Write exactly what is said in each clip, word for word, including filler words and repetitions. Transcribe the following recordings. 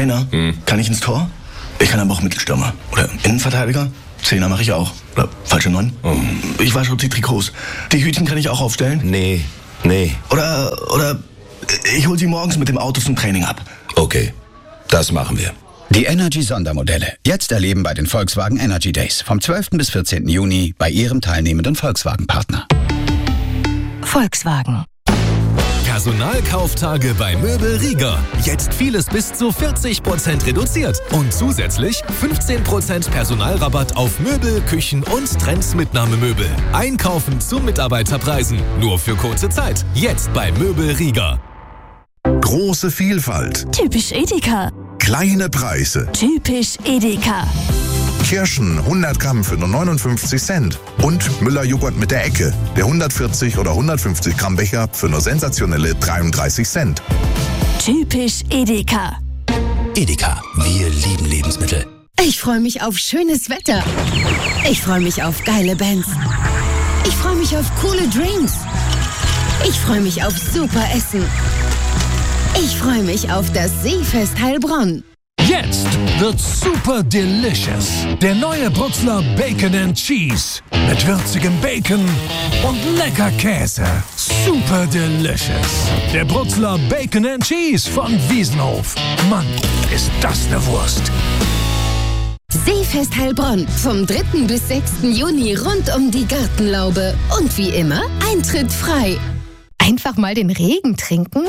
Trainer, hm. kann ich ins Tor? Ich kann aber auch Mittelstürmer. Oder Innenverteidiger. Zehner mache ich auch. Oder falsche Neun. Oh. Ich wasche die Trikots. Die Hütchen kann ich auch aufstellen? Nee, nee. Oder, oder ich hole sie morgens mit dem Auto zum Training ab. Okay, das machen wir. Die Energy-Sondermodelle. Jetzt erleben bei den Volkswagen Energy Days. Vom zwölften bis vierzehnten Juni bei Ihrem teilnehmenden Volkswagen-Partner. Volkswagen. Personalkauftage bei Möbel Rieger. Jetzt vieles bis zu vierzig Prozent reduziert. Und zusätzlich fünfzehn Prozent Personalrabatt auf Möbel, Küchen und Trends-Mitnahmemöbel. Einkaufen zu Mitarbeiterpreisen. Nur für kurze Zeit. Jetzt bei Möbel Rieger. Große Vielfalt. Typisch Edeka. Kleine Preise. Typisch Edeka. Kirschen hundert Gramm für nur neunundfünfzig Cent. Und Müller-Joghurt mit der Ecke. Der hundertvierzig oder hundertfünfzig Gramm Becher für nur sensationelle dreiunddreißig Cent. Typisch Edeka. Edeka, wir lieben Lebensmittel. Ich freue mich auf schönes Wetter. Ich freue mich auf geile Bands. Ich freue mich auf coole Drinks. Ich freue mich auf super Essen. Ich freue mich auf das Seefest Heilbronn. Jetzt wird super delicious. Der neue Brutzler Bacon and Cheese. Mit würzigem Bacon und lecker Käse. Super delicious. Der Brutzler Bacon and Cheese von Wiesenhof. Mann, ist das eine Wurst. Seefest Heilbronn. Vom dritten bis sechsten Juni rund um die Gartenlaube. Und wie immer, Eintritt frei. Einfach mal den Regen trinken?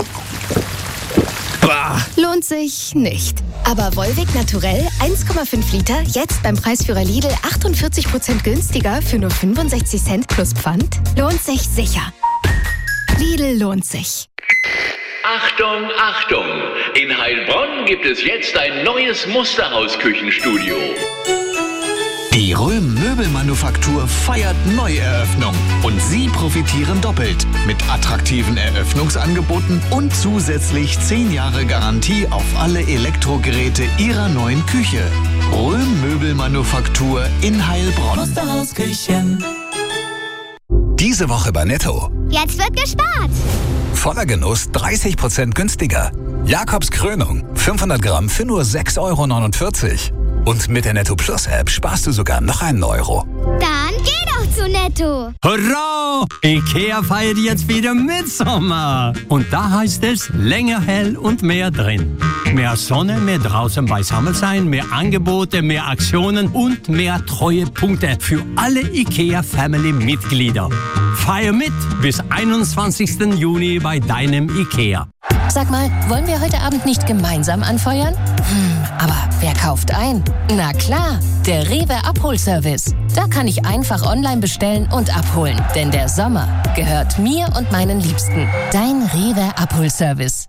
Bah. Lohnt sich nicht. Aber Volvic Naturell eins Komma fünf Liter, jetzt beim Preisführer Lidl achtundvierzig Prozent günstiger für nur fünfundsechzig Cent plus Pfand? Lohnt sich sicher. Lidl lohnt sich. Achtung, Achtung! In Heilbronn gibt es jetzt ein neues Musterhaus-Küchenstudio. Die Röhm Möbelmanufaktur feiert Neueröffnung und Sie profitieren doppelt mit attraktiven Eröffnungsangeboten und zusätzlich zehn Jahre Garantie auf alle Elektrogeräte Ihrer neuen Küche. Röhm Möbelmanufaktur in Heilbronn. Musterhausküchen. Diese Woche bei Netto. Jetzt wird gespart. Voller Genuss dreißig Prozent günstiger. Jakobs Krönung fünfhundert Gramm für nur sechs Euro neunundvierzig. Und mit der Netto Plus App sparst du sogar noch einen Euro. Dann geh doch zu Netto. Hurra! Ikea feiert jetzt wieder Mitsommer. Und da heißt es länger hell und mehr drin. Mehr Sonne, mehr draußen beisammen sein, mehr Angebote, mehr Aktionen und mehr Treuepunkte für alle Ikea Family Mitglieder. Feier mit bis einundzwanzigsten Juni bei deinem Ikea. Sag mal, wollen wir heute Abend nicht gemeinsam anfeuern? Hm, aber wer kauft ein? Na klar, der Rewe Abholservice. Da kann ich einfach online bestellen und abholen. Denn der Sommer gehört mir und meinen Liebsten. Dein Rewe Abholservice.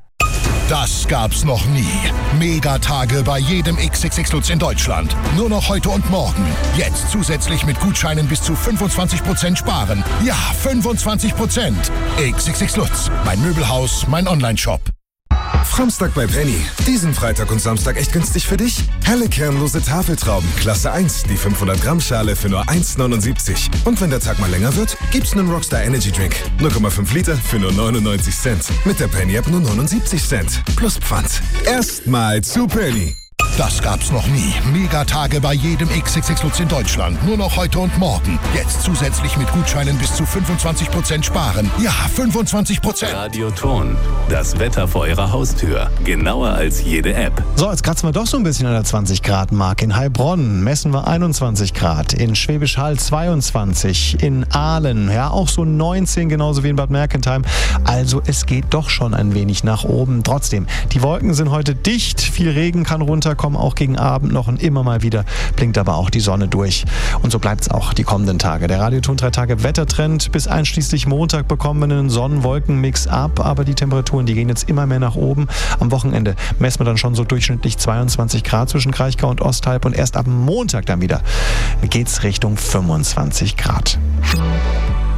Das gab's noch nie. Megatage bei jedem X X X Lutz in Deutschland. Nur noch heute und morgen. Jetzt zusätzlich mit Gutscheinen bis zu fünfundzwanzig Prozent sparen. Ja, fünfundzwanzig Prozent. X X X Lutz. Mein Möbelhaus, mein Onlineshop. Framstag bei Penny. Diesen Freitag und Samstag echt günstig für dich. Helle kernlose Tafeltrauben, Klasse eins, die fünfhundert Gramm Schale für nur eins neunundsiebzig. Und wenn der Tag mal länger wird, gibt's einen Rockstar Energy Drink. null Komma fünf Liter für nur neunundneunzig Cent. Mit der Penny App nur neunundsiebzig Cent. Plus Pfand. Erstmal zu Penny. Das gab's noch nie. Megatage bei jedem X X X Lutz in Deutschland. Nur noch heute und morgen. Jetzt zusätzlich mit Gutscheinen bis zu fünfundzwanzig Prozent sparen. Ja, fünfundzwanzig Prozent. Radioton. Das Wetter vor Ihrer Haustür. Genauer als jede App. So, jetzt kratzen wir doch so ein bisschen an der zwanzig Grad Marke. In Heilbronn messen wir einundzwanzig Grad. In Schwäbisch Hall zweiundzwanzig. In Aalen, ja, auch so neunzehn, genauso wie in Bad Mergentheim. Also es geht doch schon ein wenig nach oben. Trotzdem, die Wolken sind heute dicht. Viel Regen kann runterkommen. Auch gegen Abend noch und immer mal wieder blinkt aber auch die Sonne durch. Und so bleibt es auch die kommenden Tage. Der Radioton drei Tage Wettertrend. Bis einschließlich Montag bekommen wir einen Sonnen-Wolken-Mix ab, aber die Temperaturen, die gehen jetzt immer mehr nach oben. Am Wochenende messen wir dann schon so durchschnittlich zweiundzwanzig Grad zwischen Kraichgau und Osthalb und erst ab Montag dann wieder geht's Richtung fünfundzwanzig Grad.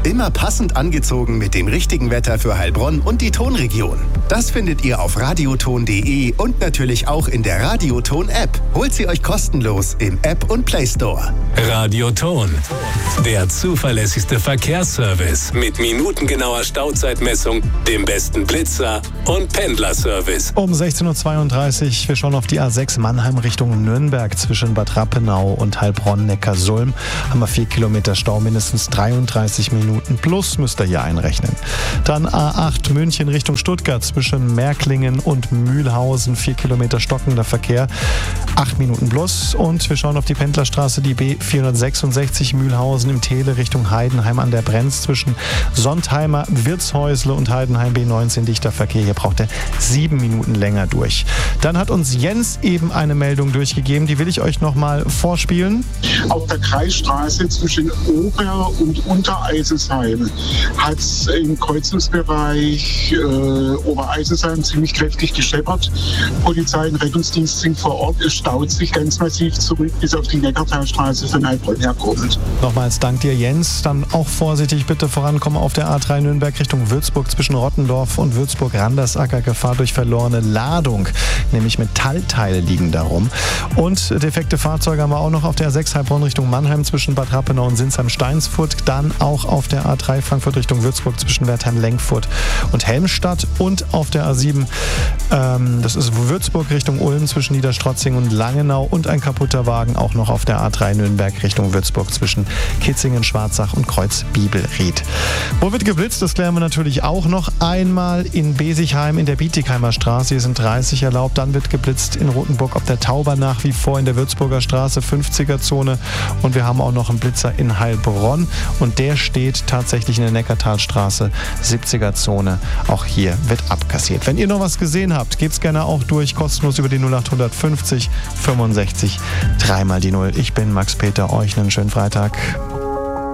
Immer passend angezogen mit dem richtigen Wetter für Heilbronn und die Tonregion. Das findet ihr auf radioton punkt de und natürlich auch in der Radioton-App. Holt sie euch kostenlos im App und Play Store. Radioton, der zuverlässigste Verkehrsservice mit minutengenauer Stauzeitmessung, dem besten Blitzer und Pendlerservice. Um sechzehn Uhr zweiunddreißig, wir schauen auf die A sechs Mannheim Richtung Nürnberg zwischen Bad Rappenau und Heilbronn-Neckarsulm. Haben wir vier Kilometer Stau, mindestens dreiunddreißig Minuten plus müsst ihr hier einrechnen. Dann A acht München Richtung Stuttgart zwischen Märklingen und Mühlhausen, vier Kilometer stockender Verkehr, acht Minuten plus. Und wir schauen auf die Pendlerstraße, die B vierhundertsechsundsechzig Mühlhausen im Tele Richtung Heidenheim an der Brenz zwischen Sontheimer, Wirtshäusle und Heidenheim B neunzehn dichter Verkehr. Hier braucht er sieben Minuten länger durch. Dann hat uns Jens eben eine Meldung durchgegeben, die will ich euch nochmal vorspielen. Auf der Kreisstraße zwischen Ober- und Untereiselsheim hat es im Kreuzungsbereich äh, Obereiselsheim ziemlich kräftig gescheppert. Polizei und Rettungsdienst sind vor Ort. Es staut sich ganz massiv zurück bis auf die Neckartalstraße von Heilbronn herkommend. Nochmals dank dir, Jens. Dann auch vorsichtig bitte vorankommen auf der A drei Nürnberg Richtung Würzburg zwischen Rottendorf und Würzburg-Randersacker. Gefahr durch verlorene Ladung, nämlich Metallteile liegen darum. Und defekte Fahrzeuge haben wir auch noch auf der A sechs Heilbronn Richtung Mannheim zwischen Bad Rappenau und Sinsheim-Steinsfurt. Dann auch auf der A drei Frankfurt Richtung Würzburg zwischen Wertheim-Lenkfurt und Helmstadt. Und auf der A sieben, ähm, das ist Würzburg Richtung Ulm zwischen Niederstrotzing und Langenau. Und ein kaputter Wagen auch noch auf der A drei Nürnberg Richtung Würzburg zwischen Kitzingen, Schwarzach und Kreuz-Bibelried. Wo wird geblitzt? Das klären wir natürlich auch noch einmal in Besigheim in der Bietigheimer Straße. Hier sind dreißig erlaubt. Dann wird geblitzt in Rothenburg auf der Tauber nach wie vor in der Würzburger Straße, fünfziger Zone. Und wir haben auch noch einen Blitzer in Heilbronn. Und der steht tatsächlich in der Neckartalstraße, siebziger Zone. Auch hier wird abkassiert. Wenn ihr noch was gesehen habt, gebt's gerne auch durch, kostenlos über die null acht fünfzig fünfundsechzig, dreimal die Null. Ich bin Max Peter, euch einen schönen Freitag.